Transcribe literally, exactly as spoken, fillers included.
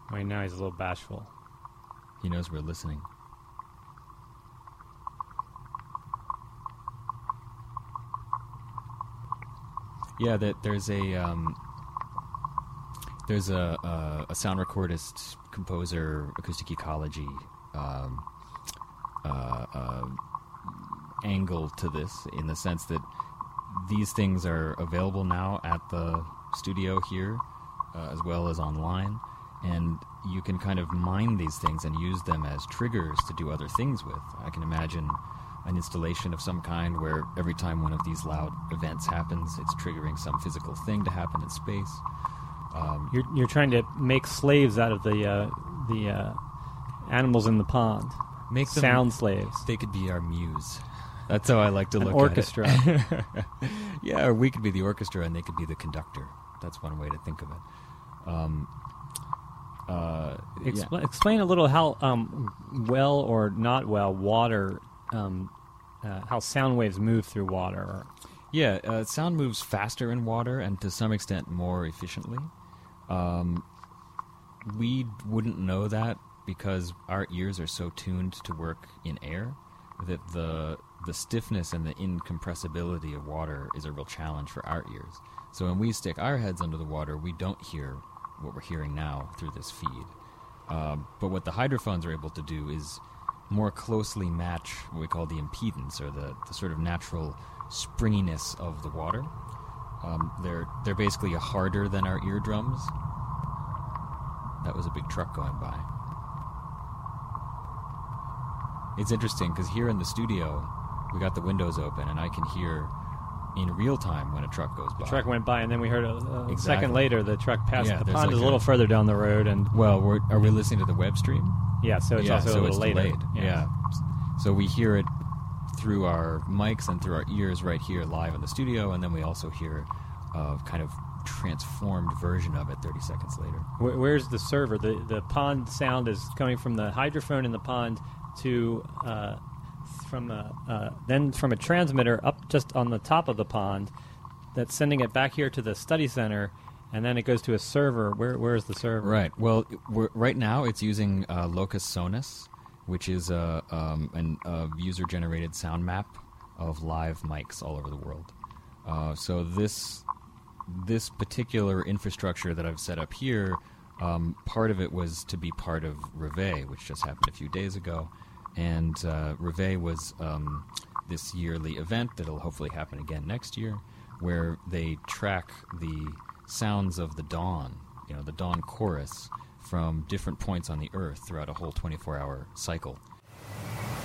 Right now he's a little bashful. He knows we're listening. Yeah, that there's a um, there's a, a a sound recordist, composer, acoustic ecology um, uh, uh, angle to this, in the sense that these things are available now at the studio here, uh, as well as online, and you can kind of mine these things and use them as triggers to do other things with. I can imagine an installation of some kind where every time one of these loud events happens, it's triggering some physical thing to happen in space. Um, You're you're trying to make slaves out of the uh, the uh, animals in the pond. make them, Sound slaves. They could be our muse. That's how I like to An look orchestra. at it. Yeah, or we could be the orchestra and they could be the conductor. That's one way to think of it. Um, uh, Expl- yeah. Explain a little how um, well or not well water, um, uh, how sound waves move through water. Yeah, uh, sound moves faster in water and to some extent more efficiently. Um, we wouldn't know that because our ears are so tuned to work in air that the the stiffness and the incompressibility of water is a real challenge for our ears. So when we stick our heads under the water, we don't hear what we're hearing now through this feed. Um, but what the hydrophones are able to do is more closely match what we call the impedance, or the, the sort of natural springiness of the water. Um, they're they're basically harder than our eardrums. That was a big truck going by. It's interesting because here in the studio, we got the windows open, and I can hear in real time when a truck goes by. The truck went by, and then we heard a, a Exactly. second later the truck passed. Yeah, the there's pond like is a a- little further down the road, and Well, we're, are we listening to the web stream? yeah, so it's yeah, also so a little it's later. delayed. Yeah. So we hear it through our mics and through our ears right here live in the studio, and then we also hear a kind of transformed version of it thirty seconds later. Where, where's the server? The the pond sound is coming from the hydrophone in the pond to uh, from a, uh, then from a transmitter up just on the top of the pond that's sending it back here to the study center, and then it goes to a server. Where where is the server? Right. Well, we're, right now it's using uh, Locus Sonus, which is a, um, an, a user-generated sound map of live mics all over the world. Uh, so this this particular infrastructure that I've set up here, um, part of it was to be part of Reveille, which just happened a few days ago. And uh, Reveille was um, this yearly event that'll hopefully happen again next year, where they track the sounds of the dawn, you know, the dawn chorus, from different points on the Earth throughout a whole twenty-four hour cycle.